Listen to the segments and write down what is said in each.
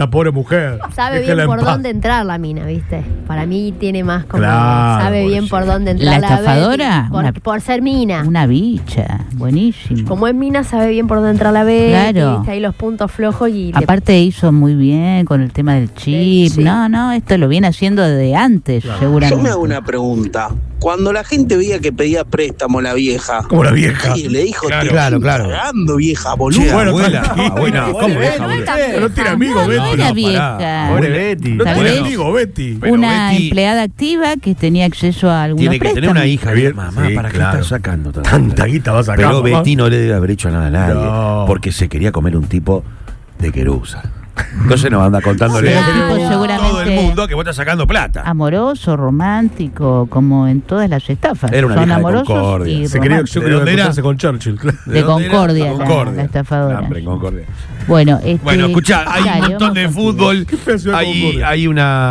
Basta, pobre mujer. Sabe Déjela bien por en paz. dónde entrar la mina, ¿viste? Para mí tiene más como... Claro, sabe bien por dónde entrar ¿La estafadora? Betty, por ser mina. Una bicha, buenísimo. Como es mina, sabe bien por dónde entrar la Betty, Claro. ¿viste? Ahí los puntos flojos y... Aparte hizo muy bien con el tema del chip. Sí. No, esto lo viene haciendo desde antes, seguramente. Yo me hago una pregunta. Cuando la gente veía que pedía préstamo la vieja, Como la vieja. y le dijo, Claro, te claro, estoy claro. cagando, vieja, boludo. Che, Bueno, abuela, tranquilo. abuela, ¿cómo Betty, vieja, boludo? No tiene amigos, No Betty. era vieja. Pobre Betty. No Tal tiene vez amigos, Betty. Pero una Betty empleada activa que tenía acceso a algunos Tiene que tener préstamos. una hija. Bien, Mamá, sí, ¿para qué claro. estás sacando Tanta guita vas a sacar. Pero mamá. Betty no le debe haber hecho nada a nadie. No. Porque se quería comer un tipo de Querusa. Entonces nos anda contándole Sí, a tipo seguramente todo el mundo que vos estás sacando plata. Amoroso, romántico, como en todas las estafas. Era una Son vieja de amorosos Concordia. y Se quería, románticos. yo ¿De quería dónde era? encontrarse con Churchill. Claro. De dónde era? Concordia, Concordia. la estafadora. Hombre, en Concordia. Bueno, Bueno, escuchá, hay un dale, montón vamos de contigo. fútbol. Qué fea ciudad Concordia. Hay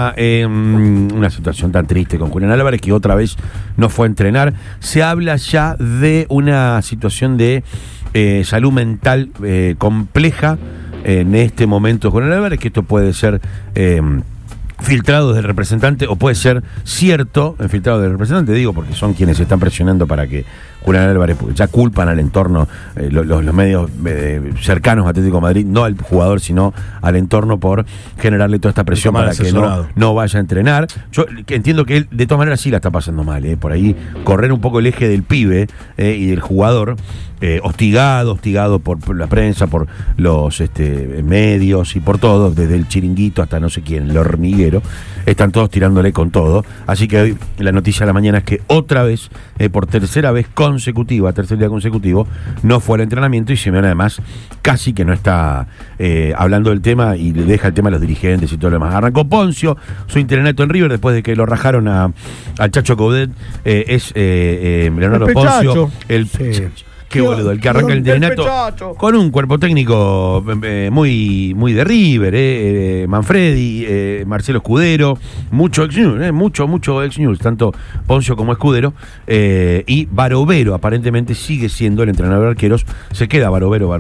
una situación tan triste con Julián Álvarez que otra vez no fue a entrenar. Se habla ya de una situación de salud mental compleja en este momento con Julián Álvarez, que esto puede ser filtrado del representante o puede ser cierto, filtrado del representante, digo, porque son quienes están presionando para que Julián Álvarez, porque ya culpan al entorno, los medios cercanos a Atlético de Madrid, no al jugador, sino al entorno por generarle toda esta presión Está mal para que asesorado. no vaya a entrenar. Yo entiendo que él, de todas maneras, sí la está pasando mal, por ahí correr un poco el eje del pibe y del jugador, hostigado por la prensa, por los medios y por todo, desde el Chiringuito hasta no sé quién, el Hormiguero, están todos tirándole con todo. Así que hoy la noticia de la mañana es que otra vez, por tercer día consecutivo, no fue al entrenamiento y Simeone además casi que no está hablando del tema y le deja el tema a los dirigentes y todo lo demás. Arrancó Poncio, su interinato en River después de que lo rajaron al Chacho Coudet, es Leonardo El Poncio, Pechacho. Sí. Qué boludo, el que arranca el interinato con un cuerpo técnico muy de River, Manfredi, Marcelo Escudero, mucho ex-News, mucho ex-News, tanto Poncio como Escudero, y Barovero aparentemente sigue siendo el entrenador de arqueros, se queda Barovero,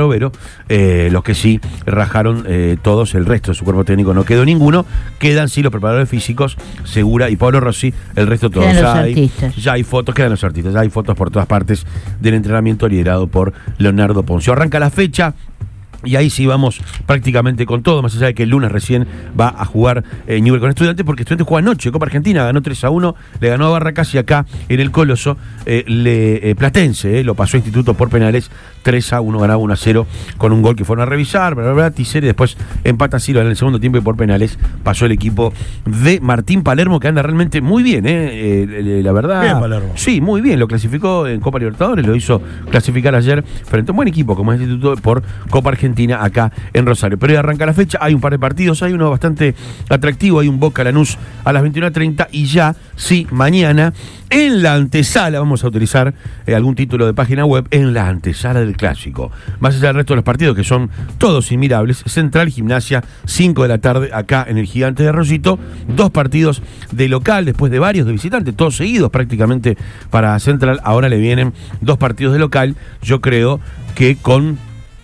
los que sí rajaron todos, el resto de su cuerpo técnico no quedó ninguno, quedan sí los preparadores físicos, Segura y Pablo Rossi, el resto todos. Quedan los artistas. Ya hay fotos, quedan los artistas, ya hay fotos por todas partes del entrenamiento liderado por Leonardo Poncio. Arranca la fecha y ahí sí vamos prácticamente con todo, más allá de que el lunes recién va a jugar Newell's con Estudiantes, porque Estudiantes juega anoche, Copa Argentina, ganó 3-1, le ganó a Barracas y acá en el Coloso Platense, lo pasó a Instituto por penales, 3-1, ganaba 1-0 con un gol que fueron a revisar, Tiseri después empata Silva en el segundo tiempo y por penales pasó el equipo de Martín Palermo, que anda realmente muy bien, la verdad. Bien, Palermo. Sí, muy bien, lo clasificó en Copa Libertadores, lo hizo clasificar ayer frente a un buen equipo como es el Instituto por Copa Argentina acá en Rosario. Pero hoy arranca la fecha, hay un par de partidos, hay uno bastante atractivo, hay un Boca Lanús a las 21:30 y ya, sí, mañana en la antesala, vamos a utilizar algún título de página web, en la antesala del Clásico. Más allá del resto de los partidos, que son todos inmirables, Central Gimnasia, 5 de la tarde, acá en el Gigante de Rosito, 2 partidos de local, después de varios de visitante, todos seguidos prácticamente para Central, ahora le vienen 2 partidos de local, yo creo que con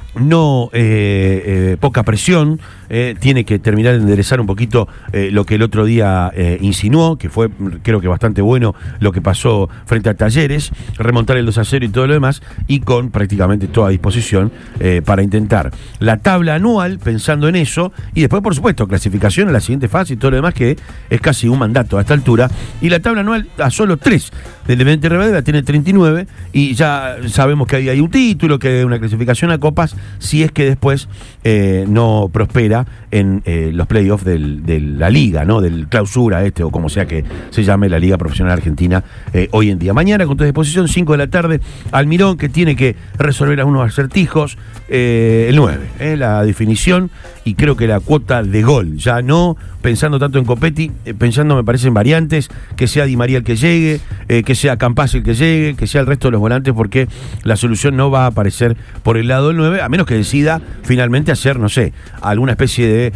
poca presión, tiene que terminar de enderezar un poquito lo que el otro día insinuó, que fue creo que bastante bueno lo que pasó frente a Talleres, remontar el 2-0 y todo lo demás, y con prácticamente toda disposición para intentar la tabla anual, pensando en eso, y después por supuesto clasificación a la siguiente fase y todo lo demás, que es casi un mandato a esta altura, y la tabla anual a solo 3 del Independiente Rivadavia tiene 39, y ya sabemos que hay un título, que hay una clasificación a copas, si es que después no prospera en los playoffs de la liga, ¿no? Del clausura o como sea que se llame la Liga Profesional Argentina hoy en día. Mañana con toda disposición, 5 de la tarde, Almirón, que tiene que resolver algunos acertijos, el 9, la definición y creo que la cuota de gol, ya no pensando tanto en Copetti, pensando me parece en variantes, que sea Di María el que llegue, que sea Campas el que llegue, que sea el resto de los volantes, porque la solución no va a aparecer por el lado del 9, a menos que decida finalmente hacer, no sé, alguna especie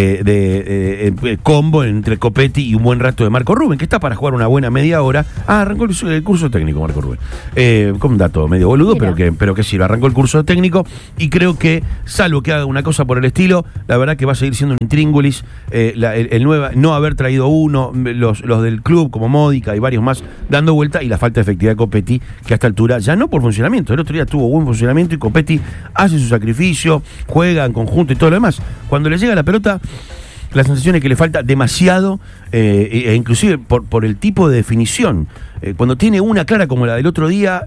de combo entre Copetti y un buen rato de Marco Rubén, que está para jugar una buena media hora. Arrancó el curso técnico Marco Rubén. Como un dato medio boludo, pero que sirve. Arrancó el curso técnico y creo que, salvo que haga una cosa por el estilo, la verdad que va a seguir siendo un intríngulis el nueva, no haber traído uno, los del club como Módica y varios más dando vuelta, y la falta de efectividad de Copetti, que a esta altura ya no por funcionamiento, el otro día tuvo buen funcionamiento y Copetti hace su sacrificio, juega en conjunto y todo lo demás. Cuando le llega la pelota, la sensación es que le falta demasiado, e inclusive por el tipo de definición. Cuando tiene una clara como la del otro día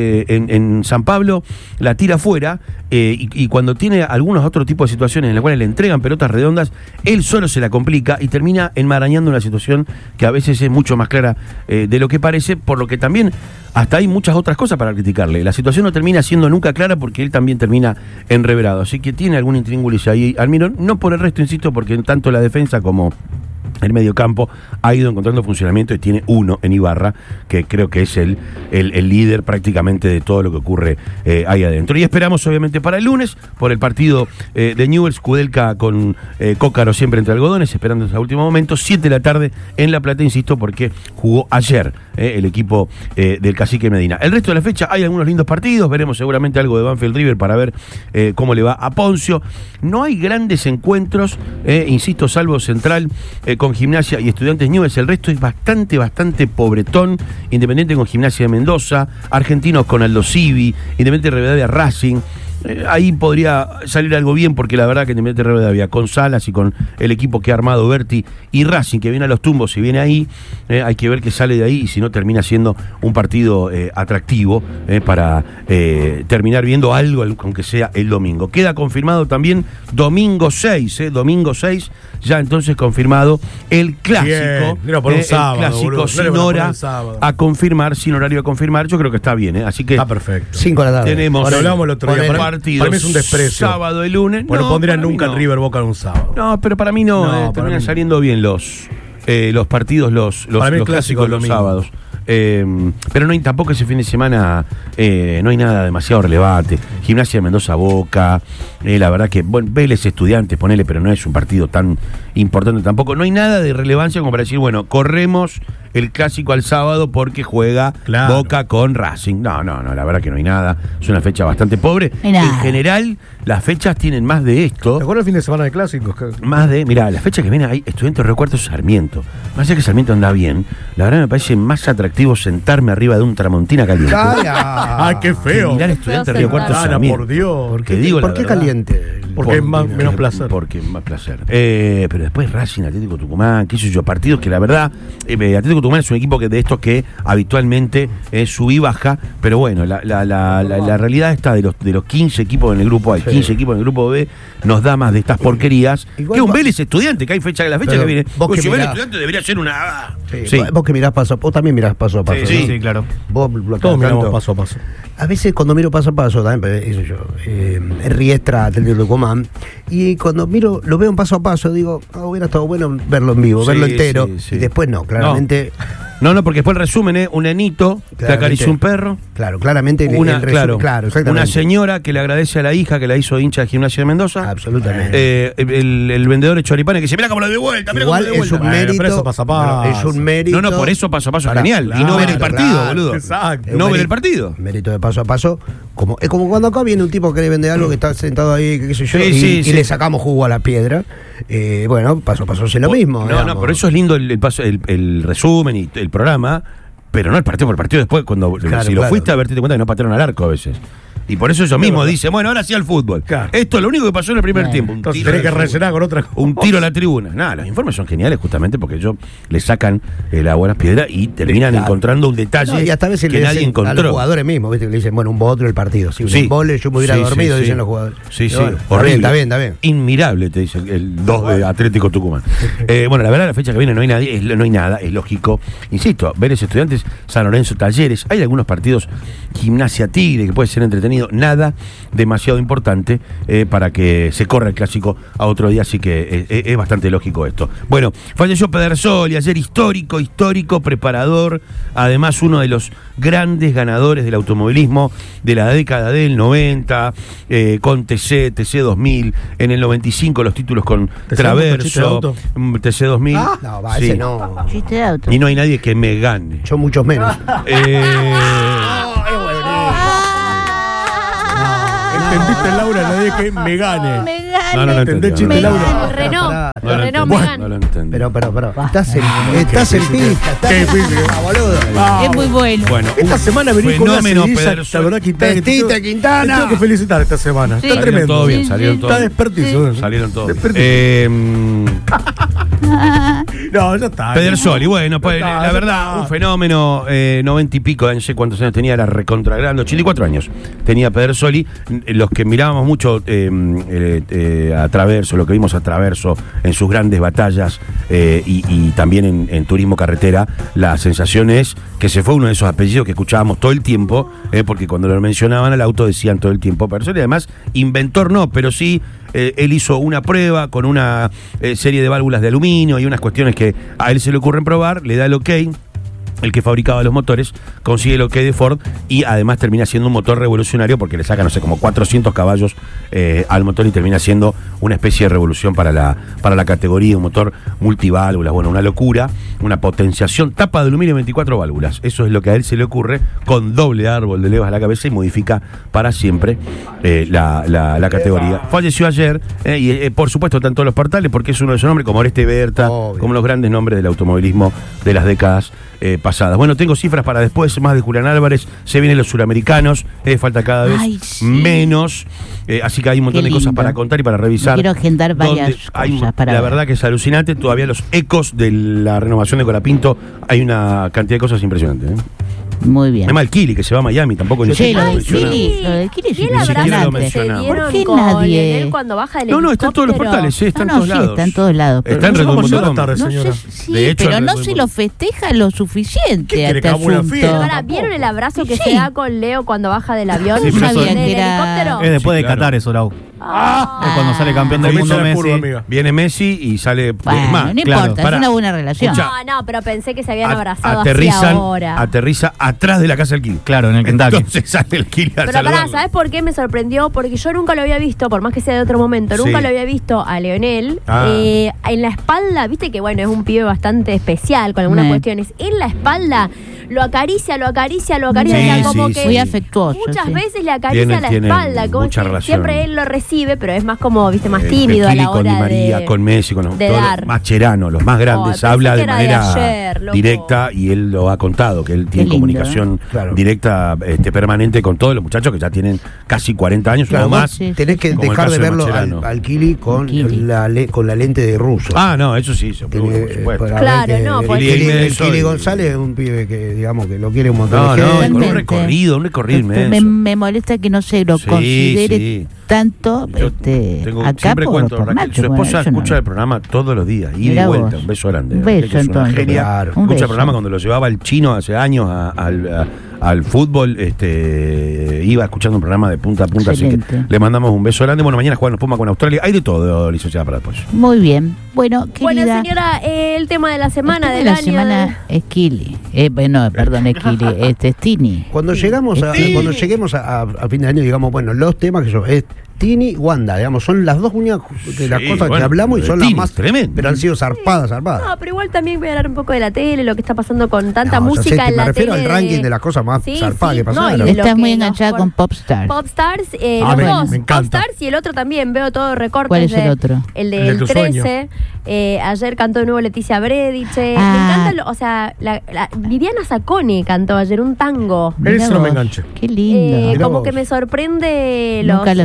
en San Pablo, la tira afuera, y cuando tiene algunos otros tipos de situaciones en las cuales le entregan pelotas redondas, él solo se la complica y termina enmarañando una situación que a veces es mucho más clara de lo que parece, por lo que también hasta hay muchas otras cosas para criticarle. La situación no termina siendo nunca clara porque él también termina enreverado, así que tiene algún intríngulis ahí Almirón, no por el resto, insisto, porque tanto la defensa como el mediocampo ha ido encontrando funcionamiento y tiene uno en Ibarra, que creo que es el líder prácticamente de todo lo que ocurre ahí adentro. Y esperamos obviamente para el lunes, por el partido de Newell's, Kudelka con Cócaro siempre entre algodones, esperando hasta el último momento, 7 de la tarde en La Plata, insisto, porque jugó ayer el equipo del Cacique Medina. El resto de la fecha hay algunos lindos partidos, veremos seguramente algo de Banfield River para ver cómo le va a Poncio. No hay grandes encuentros, insisto, salvo Central con Gimnasia y Estudiantes Newell's, el resto es bastante pobretón. Independiente con Gimnasia de Mendoza, Argentinos con Aldo Civi, Independiente de Rivadavia Racing. Ahí podría salir algo bien, porque la verdad que Independiente de Rivadavia con Salas y con el equipo que ha armado Berti y Racing, que viene a los tumbos y viene ahí, hay que ver qué sale de ahí y si no termina siendo un partido atractivo para terminar viendo algo, aunque sea el domingo. Queda confirmado también domingo 6, ya entonces confirmado el clásico. Bien, por un sábado, el clásico boludo. sin hora a confirmar, sin horario a confirmar. Yo creo que está bien, así que está perfecto. 5 de la tarde. tenemos. Bueno, hablamos el otro día. Partidos para mí es un desprecio. Sábado y lunes. Bueno, no pondrían para mí nunca no. el River Boca en un sábado. No, pero para mí no. No, para terminan mí saliendo bien los partidos, los clásicos los sábados. Pero no hay tampoco ese fin de semana, no hay nada demasiado relevante. Gimnasia de Mendoza Boca, la verdad que, bueno, Vélez Estudiantes, ponele, pero no es un partido tan importante tampoco. No hay nada de relevancia como para decir, bueno, corremos el clásico al sábado porque juega Boca con Racing. No, la verdad que no hay nada. Es una fecha bastante pobre. En general, las fechas tienen más de esto. ¿Te acuerdas el fin de semana de clásicos? Más de, mirá, la fecha que viene hay Estudiantes de Río Cuarto Sarmiento. Más allá que Sarmiento anda bien, la verdad me parece más atractivo sentarme arriba de un Tramontina caliente. ¡Ah, qué feo! Mirar Estudiantes de Río Cuarto Sarmiento. Por Dios. ¿Por qué caliente? Porque es menos placer. Porque es más placer. Pero después Racing, Atlético Tucumán, qué sé yo, partidos que la verdad, Atlético Tucumán es un equipo de estos que habitualmente sube y baja, pero bueno, la realidad está de los 15 equipos en el grupo A, 15 equipos en el grupo B, nos da más de estas porquerías. Igual que un Vélez Estudiante, que hay fecha, la fecha pero que viene. vos que Vélez Estudiante debería ser una. Sí. Vos que mirás paso a paso, vos también mirás paso a paso. Sí, ¿no? claro. Vos todos miramos paso a paso. A veces cuando miro paso a paso, también, eso yo, Riestra, Atlético Tucumán, y cuando miro, lo veo en paso a paso, digo, hubiera estado bueno verlo en vivo, verlo entero, y después no, claramente. No, porque después el resumen, un nenito que acarició un perro. Claro, claramente una señora que le agradece a la hija que la hizo hincha de Gimnasia de Mendoza. Absolutamente. El vendedor de choripanes que dice, mira cómo lo dio vuelta, mira cómo lo dio vuelta. Es un mérito. Pero eso paso a paso. Es un mérito. No, por eso paso a paso es genial. Y no ver el partido, boludo. Exacto. No ver el partido. Mérito de paso a paso. Es como cuando acá viene un tipo que le vende algo que está sentado ahí, qué sé yo, y le sacamos jugo a la piedra. Bueno, paso a paso es lo mismo. No, por eso es lindo el resumen y el programa, pero no el partido por partido después, cuando lo fuiste a ver, te cuenta que no patearon al arco a veces. Y por eso ellos mismos dicen, bueno, ahora sí al fútbol. Claro. Esto es lo único que pasó en el primer tiempo. Entonces tenés que rellenar con otra cosa. Un tiro a la tribuna. Nada, los informes son geniales justamente porque ellos le sacan el agua a las piedras y terminan encontrando un detalle y hasta a veces que nadie encontró. A los jugadores mismos, ¿viste? Que le dicen, bueno, un otro el partido. Si un embole, yo me hubiera dormido, dicen los jugadores. Sí, bueno, horrible. Está bien. Inmirable, te dice el 2 de Atlético Tucumán. Bueno, la verdad, la fecha que viene no hay nada, es lógico. Insisto, Vélez Estudiantes, San Lorenzo Talleres. Hay algunos partidos, Gimnasia Tigre, que puede ser entretenido. tenido nada demasiado importante para que se corra el clásico a otro día, así que es bastante lógico esto. Bueno, falleció Pedersoli, ayer histórico, preparador, además uno de los grandes ganadores del automovilismo de la década del 90, con TC 2000, en el 95 los títulos con Traverso, TC 2000. No, va, sí. ese no. Chiste de auto. Y no hay nadie que me gane. Yo muchos menos. ¿Entendiste, Laura? Nadie que me gane. Me gane. No lo entendí. chiste, Laura? Renault. No lo Renault entendí. Megane. No lo entendí. Pero. Estás en pista. Qué difícil. Boludo. Es muy bueno. Bueno, Esta un semana venís con una fenómeno seguidilla, Pedersoli. la verdad, Quintana. que te Vestite, tengo- Quintana. te tengo que felicitar esta semana. Sí. Está Salieron tremendo. todo bien, Sí, salieron sí. todo Está bien. desperdicio. Salieron todos. Desperdicio. No, ya está. Pedersoli, bueno, pues Ya está, la ya verdad, está. un fenómeno, 90 y pico, no sé cuántos años tenía, era recontra grande, 84 años tenía Pedersoli. Los que mirábamos mucho a Traverso, lo que vimos a Traverso en sus grandes batallas y también en turismo carretera, la sensación es que se fue uno de esos apellidos que escuchábamos todo el tiempo, porque cuando lo mencionaban al auto decían todo el tiempo Pedersoli. Además, inventor no, pero sí. Él hizo una prueba con una serie de válvulas de aluminio y unas cuestiones que a él se le ocurren probar, le da el ok, el que fabricaba los motores, consigue el ok de Ford y además termina siendo un motor revolucionario porque le saca, no sé, como 400 caballos al motor y termina siendo una especie de revolución para la categoría, un motor multiválvulas, bueno, una locura, una potenciación, tapa de aluminio 24 válvulas, eso es lo que a él se le ocurre, con doble árbol de levas a la cabeza y modifica para siempre la categoría. Falleció ayer y por supuesto están todos los portales porque es uno de esos nombres como Oreste Berta, Obvio. como los grandes nombres del automovilismo de las décadas pasadas. Bueno, tengo cifras para después, más de Julián Álvarez, se vienen los suramericanos, falta cada vez Ay, sí. menos, así que hay un montón Qué de cosas lindo. para contar y para revisar. Quiero agendar varias donde hay cosas para la ver. verdad que es alucinante, todavía los ecos de la renovación de Colapinto, hay una cantidad de cosas impresionantes. Muy bien. Además el Kili, que se va a Miami, tampoco ni Sí, siquiera lo del mencionamos. Kili. Lo del Kili es Y el Ni siquiera lo abrazo que se mencionamos. dieron ¿Por qué con nadie? Leonel cuando baja del No, están todos los helicóptero. portales, sí, están en No, todos sí, lados. está en todos lados. pero Está en no- Red Bull Vamos a punto com. tarde, No señora. sé, sí, De hecho, pero en no Red se Bull. lo festeja lo suficiente ¿Qué a quiere, este que hagamos una asunto. fiesta? Ahora, ¿vieron el abrazo que Sí. se da con Leo cuando baja del avión? Sí, ¿Del pero eso- helicóptero? Es después Sí, de claro. Qatar eso, Lau. Ah. Es cuando sale campeón del Comienza mundo la curva, Messi. amiga. Viene Messi y sale Bueno, más. no claro, importa, para- es una buena relación. Escucha, No, pero pensé que se habían abrazado así aterrizan, ahora. aterriza atrás de la casa del Kili. Claro, en el Kentucky. Entonces sale el Kili a Pero pará, saludarlo. ¿sabes por qué me sorprendió? Porque yo nunca lo había visto, por más que sea de otro momento, nunca Sí. lo había visto a Leonel Ah. en la espalda, viste que bueno, es un pibe bastante especial con algunas Sí. cuestiones. En la espalda lo acaricia, Sí, o sea, como sí, que sí. Muy afectuoso. muchas sí. veces le acaricia la Tienen espalda, como mucha que relación. siempre él lo recibe, pero es más como, viste, más El tímido a Kili la con Di hora María, de con Messi, con los de todos los dar. más cheranos, los más grandes, pensé habla que de era de manera ayer, loco. directa y él lo ha contado, que él tiene lindo, comunicación Claro. directa permanente con todos los muchachos que ya tienen casi 40 años Claro, o vos más. sí. tenés que como el dejar de caso de verlo Mascherano. al Kili con Kili. con la lente de ruso. Ah, no, eso sí, por Tiene, supuesto. para Claro, ver que no, el porque- Kili- el Eso Kili y- González es un pibe que, digamos, que lo quiere un montón No, de no, gente. con un Totalmente. recorrido Me, inmenso. me molesta que no se lo Sí, considere sí. tanto Yo acá siempre por cuento, Raquel, Nacho. su Bueno, esposa eso no. escucha el programa todos los días, ida y Mirá vuelta, vos. un beso grande. Un Raquel, beso, que es una entonces. genia. Claro. Un Escucha el beso. programa cuando lo llevaba el chino hace años al fútbol, iba escuchando un programa de punta a punta, así que Excelente. le mandamos un beso grande. Bueno, mañana juegan los Pumas con Australia, hay de todo, licenciada, para después. Muy bien. Bueno, Bueno, querida. señora, el tema de la semana, el del tema de año. la semana es Kili. Bueno, perdón, es Kili. Es Tini. Cuando llegamos cuando lleguemos a fin de año, digamos, bueno, los temas que son es Tini y Wanda, digamos, son las dos únicas de las Sí, cosas que bueno, hablamos y lo de son Tini, las más tremendo. pero han sido zarpadas. No, pero igual también voy a hablar un poco de la tele, lo que está pasando con tanta No, ya sé, música en me la refiero tele. al ranking de las cosas más zarpadas que no, pasaron. y de lo Estás que muy nos enganchada por- con Popstars. Popstars, Ah, los dos, me encanta. Popstars y el otro también, veo todos recortes. ¿Cuál es el de- otro? El El de del tu 13. Ayer cantó de nuevo Leticia Brediche. Ah. Me encanta, o sea, Viviana Zacconi cantó ayer un tango. Mirá Ese no me vos, enganche. Qué lindo. Mirá Como vos. que me sorprende Nunca los habías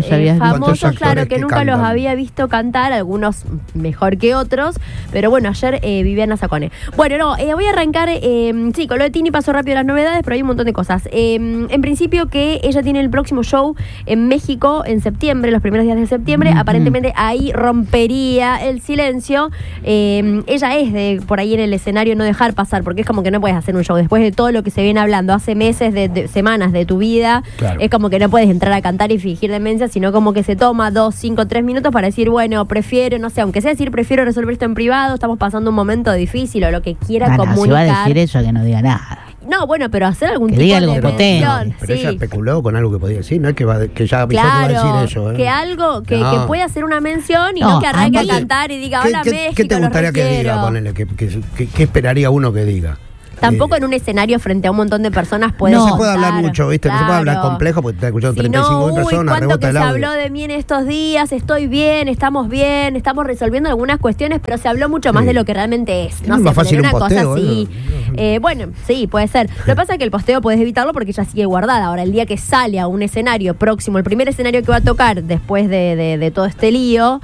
famosos, actores claro, que nunca los cantan. había visto cantar, algunos mejor que otros, pero bueno, ayer Viviana Sacone. Bueno, no, voy a arrancar, sí, con lo de Tini pasó rápido las novedades, pero hay un montón de cosas. En principio que ella tiene el próximo show en México en septiembre, los primeros días de septiembre, aparentemente ahí rompería el silencio. Ella es de por ahí en el escenario no dejar pasar, porque es como que no puedes hacer un show después de todo lo que se viene hablando hace meses, de semanas de tu vida, Claro. es como que no puedes entrar a cantar y fingir demencia, sino como que se toma 2, 5, 3 minutos para decir, bueno, prefiero, no sé, aunque sea decir prefiero resolver esto en privado, estamos pasando un momento difícil o lo que quiera Si va comunicar. a decir eso, que no diga nada. No, bueno, pero hacer algún Que tipo diga de algo potente. mención, Pero sí. ella especuló con algo que podía decir, no es que ya avisó que iba a Claro, decir eso. que algo, que No. pueda hacer una mención y No, no que arranque a aparte- cantar y diga, ¿Qué- hola qué- México, ¿Qué te los gustaría que requiero. diga? Ponele, ¿qué esperaría uno que diga? Tampoco en un escenario frente a un montón de personas puede No se contar. puede hablar mucho, ¿viste? No se puede hablar Claro. complejo porque te está escuchando Si 35 no, personas, cuánto rebota que el se audio. habló de mí en estos días, estoy bien, estamos resolviendo algunas cuestiones, pero se habló mucho más Sí. de lo que realmente es. No Es sé, más fácil poner un una posteo, cosa así. Bueno, sí, puede ser. Lo que pasa es que el posteo puedes evitarlo porque ella sigue guardada. Ahora, el día que sale a un escenario próximo, el primer escenario que va a tocar después de todo este lío,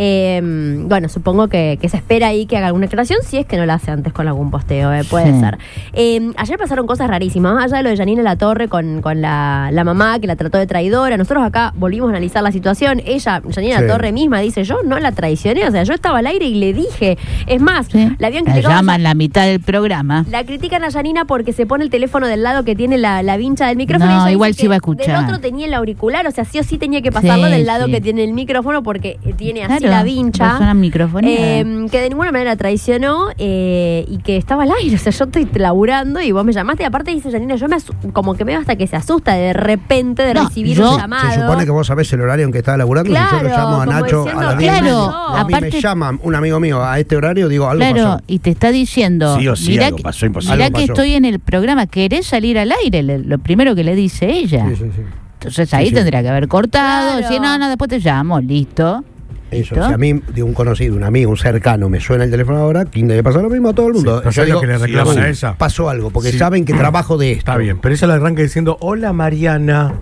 bueno, supongo que se espera ahí que haga alguna aclaración, si es que no la hace antes con algún posteo, puede Sí. ser. Ayer pasaron cosas rarísimas, más allá de lo de Janina Latorre con la mamá que la trató de traidora. Nosotros acá volvimos a analizar la situación. Janina Sí. Latorre misma dice, yo no la traicioné, o sea, yo estaba al aire y le dije. Es más, Sí. la habían La criticado. llaman la mitad del programa. La critican a Janina porque se pone el teléfono del lado que tiene la vincha del micrófono. No, y ella igual dice sí iba a que escuchar. del otro tenía el auricular, o sea, sí o sí tenía que pasarlo Sí, del lado sí. que tiene el micrófono porque tiene así Claro, la vincha. persona microfoneada. Que de ninguna manera traicionó y que estaba al aire. O sea, yo estoy laburando y vos me llamaste. Y aparte dice Janina, yo como que me veo hasta que se asusta de repente de No, recibir yo- un Se llamado. supone que vos sabés el horario en que estaba laburando. Si yo Claro, lo llamo a como Nacho diciendo, a las 10 claro, a mí aparte- me llama un amigo mío a este horario, digo, algo Claro, pasó. y te está diciendo, Sí o sí, mirá algo que, pasó, imposible. mirá Algo que pasó. estoy en el programa, ¿querés salir al aire? Lo primero que le dice ella. Sí, sí, sí. Entonces ahí Sí, sí. tendría que haber cortado, Claro. decir, no, después te llamo, listo. Eso, ¿Listo? si a mí, de un conocido, un amigo, un cercano, me suena el teléfono ahora, ¿quién debe pasar lo mismo a todo el mundo? Sí, pero Yo ¿sabes lo digo, que le reclaman a ella? pasó algo, porque Sí. saben que trabajo de esto. Está bien, pero ella le arranca diciendo, hola Mariana.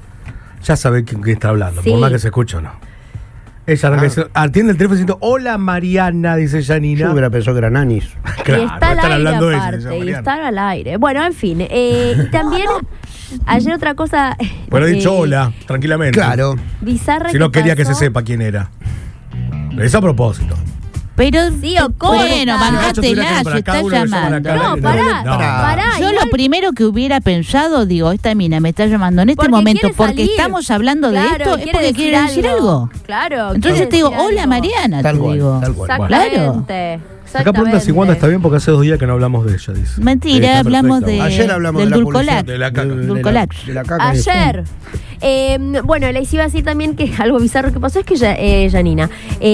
Ya sabe quién está hablando, Sí. por más que se escuche o no. Ella arranca diciendo, atiende el teléfono diciendo, hola Mariana, dice Janina. Yo hubiera pensado que era Nanis. Claro, y está al están aire hablando de ella, aparte, dice y Mariana. está al aire. Bueno, en fin. Y también, ayer otra cosa... Bueno, he dicho hola, tranquilamente. Claro. Bizarra Si no quería que se pasó. sepa quién era. Lo hizo a propósito. Pero, Sí, o corta. bueno, Nacho tuviera que bancátela, para se acá, está uno le llama a la llamando. cara. No, pará, No. pará. Yo igual- lo primero que hubiera pensado, digo, esta mina me está llamando en este Porque momento quiere porque salir. estamos hablando de Claro, esto, es porque quiere decir algo. Claro. Entonces quiere te digo, decir hola algo. Mariana, Tal te cual, digo. tal cual. Exactamente. Acá pregunta si Wanda está bien porque hace 2 días que no hablamos de ella, dice. Mentira, Está hablamos perfecto. de, Ayer hablamos del de la Dulcolac. publicidad de la caca. Dulcolac. De la caca. Ayer. Bueno, les iba a decir también que algo bizarro que pasó es que Janina.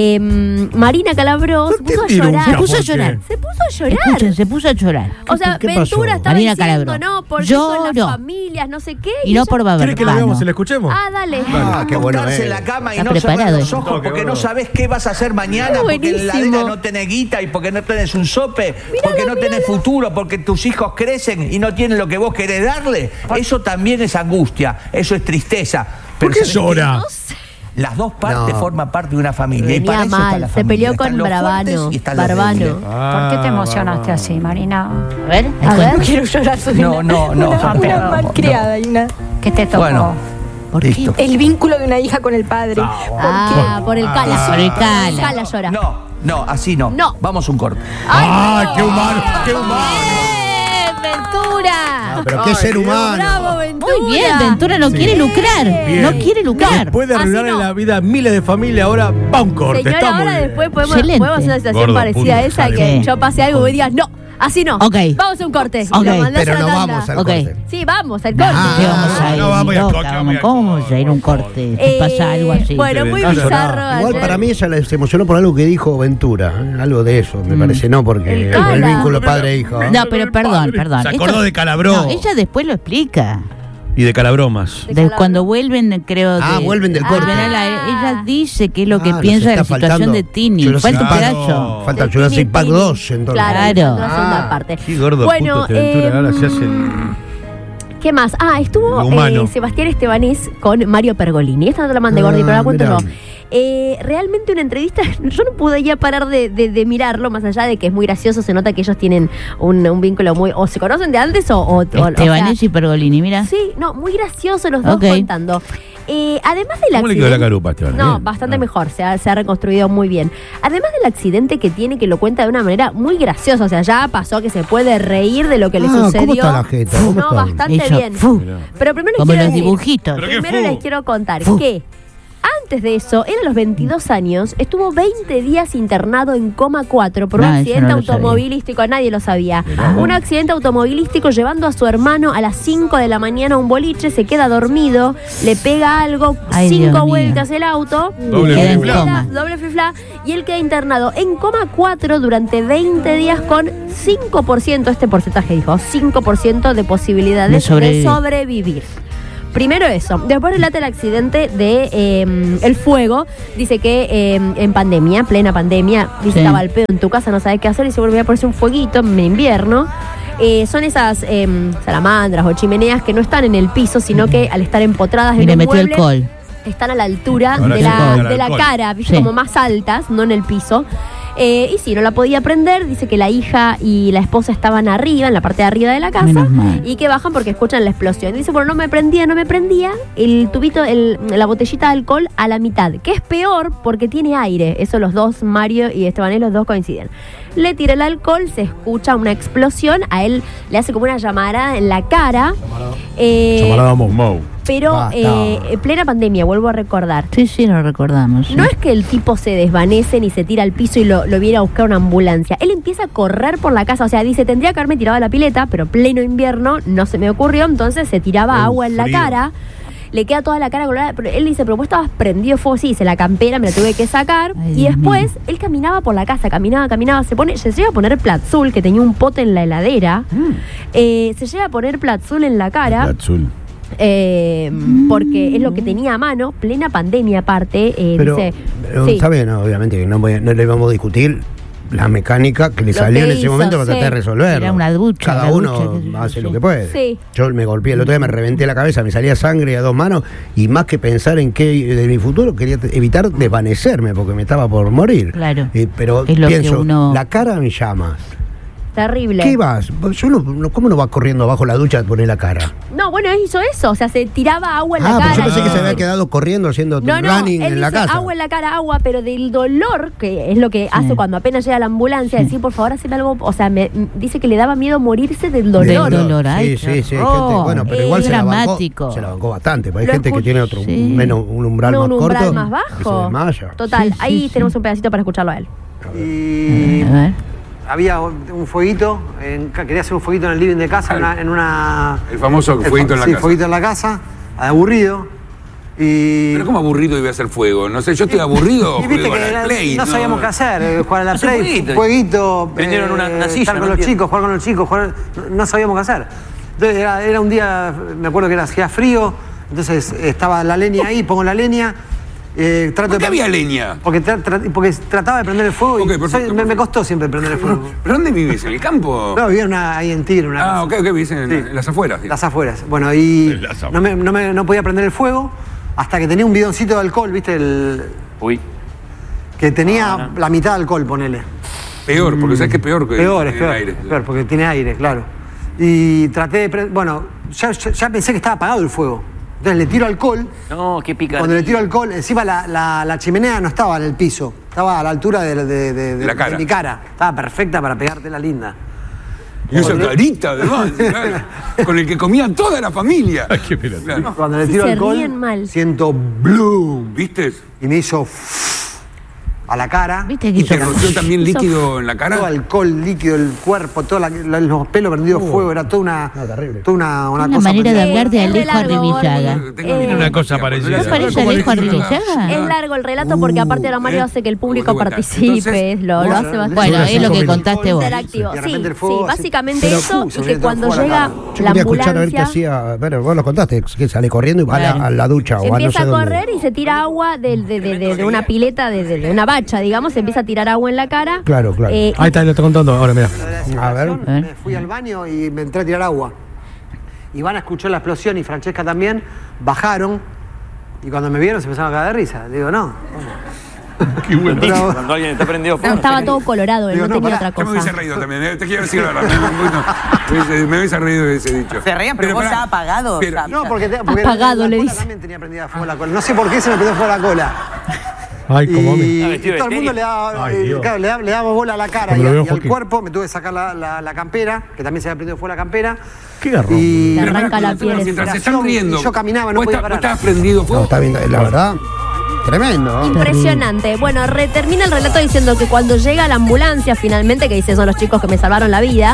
Marina Calabró se puso a entendí llorar. nunca Se puso a por qué. llorar. Se puso a llorar. Escuchen, se puso a llorar. O sea, ¿Qué pasó? Ventura estaba Marina diciendo, Calabró. no, porque Lloró. son las familias, no sé qué. Y no ella- por ¿Quiere que la Baberbano. veamos y la escuchemos? Ah, dale. Ah, qué bueno. Acostarse en la cama y Está no cerrar preparado los eso. ojos No, qué porque no gordo. sabes qué vas a hacer mañana, Está porque en la buenísimo. heladera no tenés guita y porque no tenés un sope, porque no tenés futuro, porque tus hijos crecen y no tienen lo que vos querés darle. Eso también es angustia, eso es tristeza. ¿Por qué ¿sabés llora? No sé. qué? Las dos partes No. forman parte de una familia. Y Venía para eso está mal, la se familia. peleó Están con los fuertes Barbano. y están los Barbano. débiles. ¿Por qué te emocionaste así, Marina? A ver, A ver. No quiero llorar, soy No, no, no. una malcriada y una... ¿Qué te tocó? Bueno, ¿por qué? listo. El vínculo de una hija con el padre. Ah, por el cala. por el cala. Cala llora. No, así no. No. Vamos a un corte. ¡Ay, qué humano! ¡Qué humano! Ventura! No, pero qué ser humano. ¡Bravo, Ventura! Muy bien, Ventura no quiere lucrar. Bien. No quiere lucrar. Después de Así arruinarle no. la vida a miles de familias, ahora va un corte. Señora, Está muy ahora bien. después podemos Excelente. hacer una situación Gordo, parecida a punto. esa, Dale, que vamos. yo pase algo y vos digas, no, así no. Ok. Vamos a un corte. Ok. Lo mandás Pero a la no tanda. vamos al Ok. corte. Sí, vamos al corte. ¿Qué vamos a ir? No, vamos loca? al corte, vamos al ¿Cómo vamos corte. a ir a un corte? ¿Te pasa algo así? Bueno, muy No, bizarro. Igual ayer. para mí ella se emocionó por algo que dijo Ventura, algo de eso, me parece, no porque El por el cala. vínculo padre-hijo. No, pero perdón. Se acordó Esto- de Calabró. No, ella después lo explica. Y de calabromas. De De Calabró. cuando vuelven, creo. Vuelven del corte. Ella dice qué es lo que Ah, piensa de la nos está situación faltando de Tini. Jurassic Falta un Park. pedazo. Falta De Jurassic Tini, Park Tini. 2 entonces. Claro, Claro. la segunda parte. Qué gordo Bueno, puto este Ventura, ahora se hace el... ¿Qué más? Estuvo Sebastián Estebanés con Mario Pergolini. Esta no te la mandé, Gordi, pero la cuento yo. Realmente una entrevista, yo no pude ya parar de mirarlo, más allá de que es muy gracioso, se nota que ellos tienen un vínculo muy... O se conocen de antes o Estebanés y Pergolini, mira. Sí, no, muy gracioso los dos contando. Además del ¿Cómo le quedó la carupa, Esteban? No, bastante mejor, se ha reconstruido muy bien. Además del accidente que tiene, que lo cuenta de una manera muy graciosa, o sea, ya pasó que se puede reír de lo que le sucedió. ¿Cómo está la jeta? No, bastante bien. Pero primero como les los quiero dibujitos. Primero les quiero contar que antes de eso, él a los 22 años, estuvo 20 días internado en coma 4 por un accidente automovilístico. Nadie lo sabía. Un accidente automovilístico llevando a su hermano a las 5 de la mañana a un boliche, se queda dormido, le pega algo, 5 vueltas el auto, doble fifla, y él queda internado en coma 4 durante 20 días con 5%, este porcentaje dijo, 5% de posibilidades de sobrevivir. Primero eso, después relata el accidente de el fuego. Dice que en pandemia, plena pandemia, dice estaba al pedo en tu casa, no sabes qué hacer y se volvía a ponerse un fueguito en invierno. Son esas salamandras o chimeneas que no están en el piso, sino que al estar empotradas en un mueble, alcohol. Están a la altura de la cara, como más altas, no en el piso. Y sí, no la podía prender. Dice que la hija y la esposa estaban arriba, en la parte de arriba de la casa, y que bajan porque escuchan la explosión. Dice, bueno, no me prendía el tubito, la botellita de alcohol a la mitad, que es peor porque tiene aire. Eso los dos, Mario y Estebanés, los dos coinciden. Le tira el alcohol, se escucha una explosión, a él le hace como una llamarada en la cara. Pero plena pandemia, vuelvo a recordar. Sí, lo recordamos. No es que el tipo se desvanece ni se tira al piso y lo viene a buscar una ambulancia. Él empieza a correr por la casa. O sea, dice, tendría que haberme tirado a la pileta, pero pleno invierno no se me ocurrió. Entonces se tiraba agua en la cara. Le queda toda la cara colorada. Pero él dice, pero vos estabas prendido fuego. Sí, dice, la campera me la tuve que sacar. Y después él caminaba por la casa, caminaba. Se llega a poner Platzul, que tenía un pote en la heladera. Se llega a poner Platzul en la cara. Porque es lo que tenía a mano, plena pandemia aparte. Pero dice, está bien, obviamente que no le vamos a discutir la mecánica que le salió en ese momento para tratar de resolverlo. Era una ducha. Cada uno hace lo que puede. Sí. Yo me golpeé el otro día, me reventé la cabeza, me salía sangre a 2 manos y más que pensar en qué de mi futuro quería evitar desvanecerme porque me estaba por morir. Claro. Pero es lo pienso, que uno... la cara me llama. Terrible. ¿Qué vas? ¿Cómo no vas corriendo abajo la ducha a poner la cara? No, bueno, él hizo eso. O sea, se tiraba agua en la cara. Yo pensé que se había quedado corriendo haciendo running en la casa. Agua en la cara, agua, pero del dolor, que es lo que hace cuando apenas llega la ambulancia, decir, por favor, haceme algo. O sea, dice que le daba miedo morirse del dolor. Sí, gente, bueno, pero igual se la bancó bastante. Porque hay gente que tiene un umbral más corto. Un umbral más bajo. Que se desmaya. Total, ahí tenemos un pedacito para escucharlo a él. Y... A ver. Había un fueguito, quería hacer un fueguito en el living de casa, el famoso fueguito en la casa. Sí, fueguito en la casa, aburrido. Pero ¿cómo aburrido iba a ser fuego? No sé, yo estoy aburrido. Y viste que la Play, no sabíamos qué hacer, jugar a la Play, jueguito, una silla, estar con los chicos, jugar con los chicos, no sabíamos qué hacer. Entonces era un día, me acuerdo que hacía frío, entonces estaba la leña ahí, pongo la leña. ¿Por qué había leña? Porque trataba de prender el fuego y me costó siempre prender el fuego. ¿Pero dónde vivís? ¿En el campo? No, vivía ahí en Tigre, una casa. Ok, vivís en las afueras. Las afueras. Bueno, y no podía prender el fuego hasta que tenía un bidoncito de alcohol, ¿viste? Que tenía la mitad de alcohol, ponele. Peor, porque ¿sabes qué es peor? Peor, peor, porque tiene aire, claro. Y traté de bueno, ya pensé que estaba apagado el fuego. Entonces le tiro alcohol. No, qué picante. Cuando le tiro alcohol, encima la chimenea no estaba en el piso, estaba a la altura de mi cara. Estaba perfecta para pegarte la linda. Y esa carita, además, con el que comía toda la familia. Cuando le tiro alcohol, siento bloom. ¿Viste? Y me hizo a la cara. ¿Viste que ¿Y te roció también líquido en la cara? Todo alcohol, líquido, el cuerpo, todos los pelos prendidos fuego, era toda una una cosa. Manera de hablar de Alejo Arribillaga. Tiene una cosa parecida. ¿No parece Alejo Arribillaga? Es largo el relato porque aparte ahora Mario hace que el público participe, lo hace bastante. Bueno, es lo que contaste vos. Interactivo. Sí, básicamente eso, y que cuando llega yo la quería escuchar a ver qué ambulancia... hacía. Bueno, vos lo contaste, que sale corriendo y va a la ducha o a no sé empieza a dónde. correr y se tira agua de una pileta, de una bacha, digamos, se empieza a tirar agua en la cara. Claro. Ahí está, lo estoy contando ahora, mira. A ver. Me fui al baño y me entré a tirar agua. Ivana escuchó la explosión y Francesca también, bajaron y cuando me vieron se empezaron a caer de risa. Digo, no. Qué bueno. Cuando alguien está prendido fuego. Estaba todo colorado, él Digo, no no, tenía pará, otra Yo me hubiese cosa. reído también, te quiero decir la verdad. Me hubiese reído de ese dicho. Se reían, pero vos pará, ya apagado. pero- ya- No, porque Apagado, la le cola dice. también tenía prendida fuego la cola. No sé por qué se me prendió fuego la cola. Ay, como Y me. vestido de todo el mundo tenis. le daba, Ay, Dios. claro, le daba bola a la cara Cuando y lo veo al Joaquín. cuerpo. Me tuve que sacar la campera, que también se había prendido fuego la campera. Qué garrón. Y Te Pero arranca pará, la cuando piel. mientras se están riendo. Y yo caminaba, no vos podía está- parar. vos estabas prendido No, fuego. está bien, la verdad, tremendo. Impresionante. Bueno, termina el relato diciendo que cuando llega la ambulancia finalmente, que dice son los chicos que me salvaron la vida,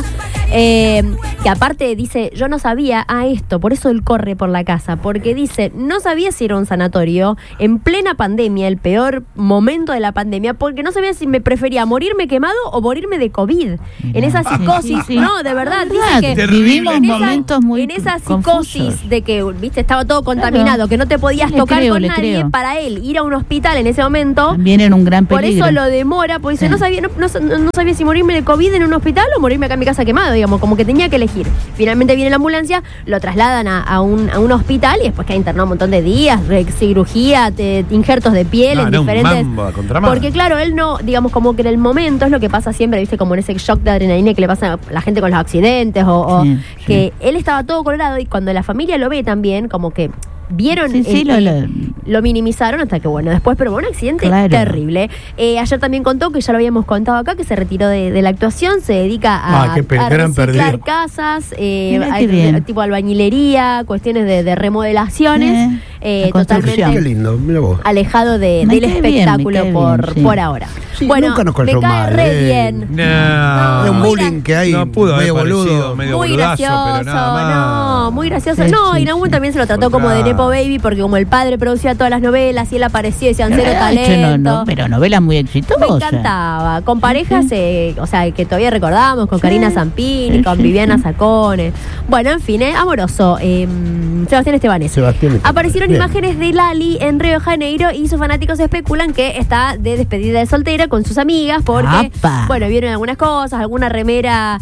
que aparte dice, yo no sabía esto, por eso él corre por la casa, porque dice, no sabía si era un sanatorio en plena pandemia, el peor momento de la pandemia, porque no sabía si me prefería morirme quemado o morirme de COVID. En esa psicosis, Sí. no, de verdad, dice que vivimos en esa- momentos muy en esa confusos. psicosis de que, viste, estaba todo contaminado, Claro. que no te podías Le tocar creo, con le nadie, creo. para él ir a un hospital en ese momento. También en un gran Por peligro. eso lo demora, porque dice, Sí. no sabía si morirme de COVID en un hospital o morirme acá en mi casa quemado, digamos, como que tenía que elegir. Finalmente viene la ambulancia, lo trasladan a un hospital y después queda internado un montón de días, cirugía, injertos de piel en Era un diferentes... mambo a contramano. Porque claro, él no, digamos, como que en el momento es lo que pasa siempre, viste, como en ese shock de adrenalina que le pasa a la gente con los accidentes o Sí, que él estaba todo colorado y cuando la familia lo ve también, como que vieron Sí, lo minimizaron hasta que bueno, después pero un accidente Claro. terrible. Ayer también contó, que ya lo habíamos contado acá, que se retiró de la actuación, se dedica a Qué gran reciclar perdido. casas, Mirá qué bien. tipo albañilería, cuestiones de remodelaciones, la construcción. Qué totalmente lindo, mira vos. alejado Me del cae bien, espectáculo me cae por, bien, sí. por ahora. Sí, bueno, nunca nos me cayó cae mal, re bien. No. Es un muy bullying que hay, No pudo haber medio parecido boludo. medio Muy boludazo, gracioso, pero nada más. no, muy gracioso. Sí, No, sí, y en algún también se lo trató como de Claro. Nepo Baby, porque como el padre producía todas las novelas y él aparecía y decían cero Che, talento. pero novela muy exitosa. Me encantaba. Con parejas, o sea, que todavía recordamos, con Sí. Karina Zampini, Sí, con sí, Viviana sí. Sacone. Bueno, en fin, amoroso. Sebastián Estebanés. Sebastián. Aparecieron Bien. imágenes de Lali en Río de Janeiro y sus fanáticos especulan que está de despedida de soltera con sus amigas porque, ¡Apa! bueno, vieron algunas cosas, alguna remera,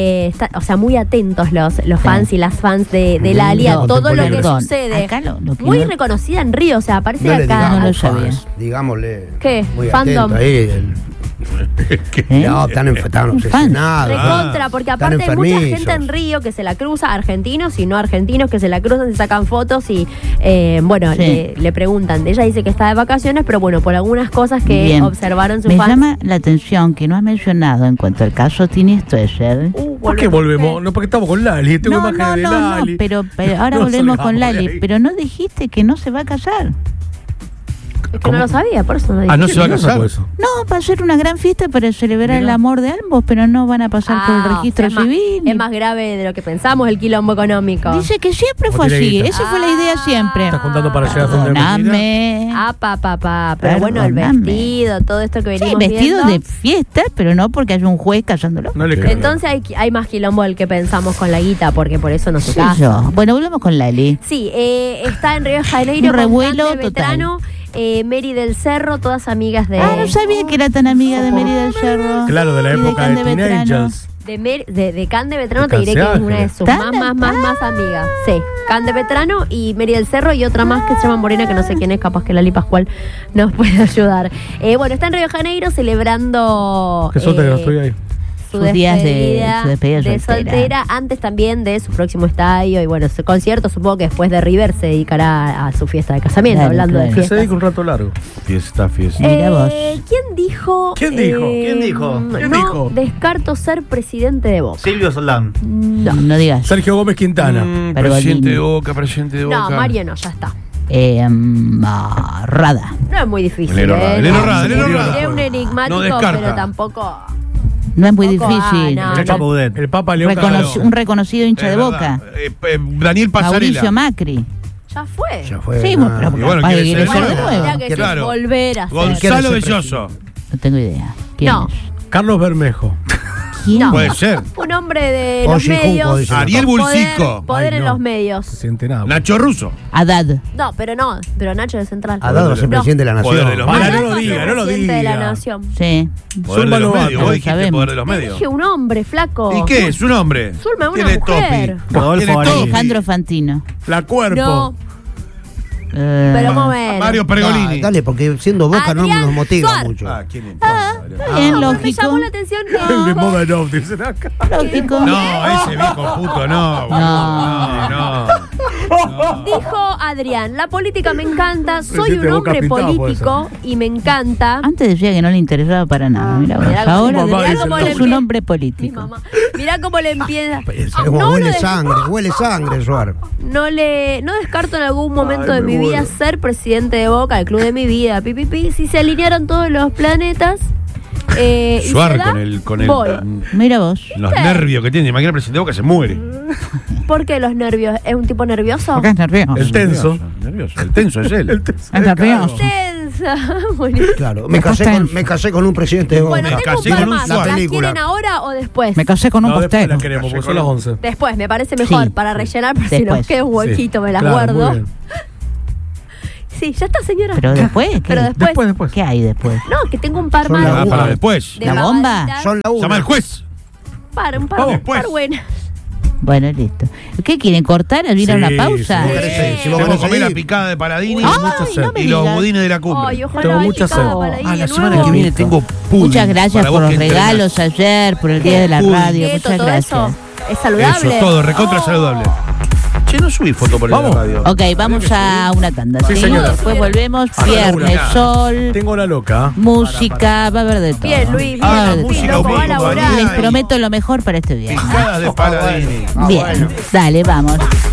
o sea, muy atentos los fans y las fans de Lali a No, todo lo que perdón. sucede. Acá lo que Muy no- reconocida en Río, o sea, aparece No le acá. no lo digamos sabía. fans, digámosle. ¿Qué? Muy Fandom. atento ahí. ¿Eh? No, están obsesionados. Recontra, porque Están aparte hay mucha enfermizos. gente en Río que se la cruza, argentinos y no argentinos que se la cruzan, se sacan fotos y bueno, Sí. le preguntan. Ella dice que está de vacaciones, pero bueno, por algunas cosas que Bien. observaron sus Me fans. llama la atención que no has mencionado en cuanto al caso Tini Stoessel. ¿Por qué volvemos? No, porque estamos con Lali. Tengo No, imágenes no, de no, Lali. pero ahora No volvemos con salgamos de Lali. ahí. Pero no dijiste que no se va a casar. Es que no lo sabía, por eso no dije. Ah, no se va a ¿Qué casar. pasa con eso? No, va a ser una gran fiesta para celebrar el amor de ambos, pero no van a pasar por el registro es más- civil. Es más grave de lo que pensamos el quilombo económico. Dice que siempre ¿O fue tiene así. guita? Esa fue la idea siempre. ¿Estás contando para llegar a fin de Perdóname. Pero bueno, el Perdóname. vestido, todo esto que Sí, venimos vestido viendo. de fiesta, pero no porque haya un juez casándolo. No le creo. Entonces hay más quilombo del que pensamos con la guita, porque por eso no se Sí, casa. yo. Bueno, volvemos con Lali. Sí, está en Río de Janeiro Un con revuelo Cande Vetrano, Mary del Cerro, todas amigas de... Ah, no sabía que era tan amiga de Mary del Cerro. Claro, de la Y época de Cande Teen Vetrano. Angels. De Cande Vetrano De te diré que es Cáncer una de Ángeles. sus ¿Tan más amigas. Sí, Cande Vetrano y Mary del Cerro y otra más que se llama Morena, que no sé quién es, capaz que Lali Pascual nos puede ayudar. Bueno, está en Río de Janeiro celebrando... Qué suerte que no estoy ahí. Su Sus días despedida, su despedida de soltera, antes también de su próximo estadio y bueno, su concierto, supongo que después de River se dedicará a su fiesta de casamiento, Claro, hablando claro. de Se fiestas. dedica un rato largo. Fiesta. Mira vos. ¿Quién dijo? ¿Quién dijo? ¿Quién dijo? ¿Quién no dijo? descarto ser presidente de Boca. Silvio Soldán. No digas. Sergio Gómez Quintana. Pero Presidente Balini. de Boca, presidente de Boca. No, Mario no, ya está. Rada. No es muy difícil. Eleno Rada, Eleno Rada, Es Eleno Rada. un enigmático, No descarta. pero tampoco. No es muy Tampoco, difícil. no. Chacho Baudet. El Papa León Reconoci- un reconocido hincha Es de verdad. Boca. Daniel Pasarela. Mauricio Macri. Ya fue. Ya fue. Sí, nada. pero Y bueno, capaz que quiere quiere ser ser de nuevo. nuevo. Tendría que Claro. volver a ser. Gonzalo ¿Quiere ser Belloso. No tengo idea. ¿Quién No. es? Carlos Bermejo. ¿Quién? No. Puede ser. Un hombre de O los Chijuco, medios. dicen Ariel con Bulsico. Poder Ay, en no. los medios. Se siente nada. Nacho Russo. Haddad. No, pero Nacho de Central. Haddad va a ser No. presidente de la Poder nación. de los Para, medios. no lo diga, no lo Presidente de la diga. nación. Sí. Poder de los Zulma medios. Lobato, Vos dijiste sabemos. poder de los Te medios. dije un hombre, flaco. ¿Y qué es? ¿Un hombre? Zulma es una Tiene mujer. topi. Rodolfo Tiene Varela. topi. Alejandro Fantino. La cuerpo. No, pero un momento. Mario Pergolini. Dale, porque siendo Boca no Adrián nos motiva Suar. mucho. Ah, ¿quién importa? Bien, Me lógico. llamó la atención El de que moda no, dicen acá. Lógico. No, ese viejo puto no. No. dijo Adrián, la política me encanta, soy Presidente un de Boca hombre pintado, puede político y me encanta. Antes decía que no le interesaba para nada. Mira, vos. Mirá cómo- Ahora mamá mirá dice, cómo no. le es un empie- hombre Mi político. mamá. Mirá cómo le empieza. Huele des- sangre, Suar. no descarto en algún momento Ay, de me mi vida muero. ser presidente de Boca, el club de mi vida, pipipi. Si se alinearon todos los planetas. Y Suar se da, con el voy. Mira vos. los nervios que tiene. Imagina el presidente de Boca se muere. ¿Por qué los nervios? ¿Es un tipo nervioso? Porque es nervioso. El tenso. Nervioso. El tenso es él. Es nervioso. Tensa. Buenísimo. Claro, me casé con un presidente de Boca. Bueno, tengo un casé par con un más. Suar. ¿Las película. quieren ahora o después? Me casé con un No, después postero. la queremos, porque son las 11. Después, me parece mejor Sí. para rellenar, por si Después. nos queda un huequito, me las Claro, guardo. muy bien. Sí, ya está, señora. Pero después, ¿qué? Pero después. Después. ¿Qué hay después? No, que tengo un par Son más. la para después. de ¿La bomba? babaditas. Son la Llama al una. juez. Un par Después. buenas. Bueno, listo. ¿Qué quieren cortar? ¿Ir a Sí, una pausa? Si vos querés, si vos Vamos a querés comer la seguir. picada de Paladini Ay, mucha sed. no me y los digas. budines de la cumbre. Ay, ojalá Tengo ahí mucha picada sed. para ahí Ah, la de semana nuevo. que viene tengo pudding. Muchas gracias para vos por que los entrenás. regalos ayer, por el Día de la Pudding. Radio. Keto, Muchas todo gracias. eso. Es saludable. Eso, todo, recontra saludable. Che, no subí foto por el Vamos. radio. Ok, vamos a una tanda. Sí, ¿sí? señora. Después volvemos. Ah, Viernes, una. sol, Tengo la loca. música, va a haber de todo. Bien, Luis, bien. Va a Ah, haber de música, todo. loco, va a laburar. Les prometo lo mejor para este viernes. Picadas de Paladini. Bien, dale, vamos.